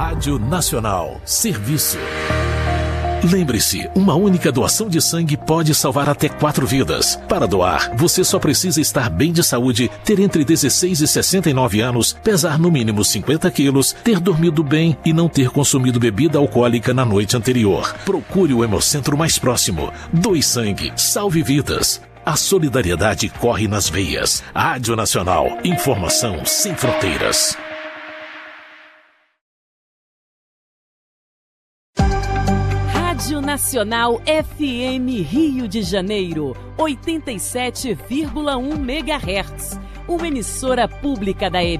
Rádio Nacional. Serviço. Lembre-se, uma única doação de sangue pode salvar até 4 vidas. Para doar, você só precisa estar bem de saúde, ter entre 16 e 69 anos, pesar no mínimo 50 quilos, ter dormido bem e não ter consumido bebida alcoólica na noite anterior. Procure o Hemocentro mais próximo. Doe sangue, salve vidas. A solidariedade corre nas veias. Rádio Nacional. Informação sem fronteiras. Rádio Nacional FM Rio de Janeiro, 87,1 MHz. Uma emissora pública da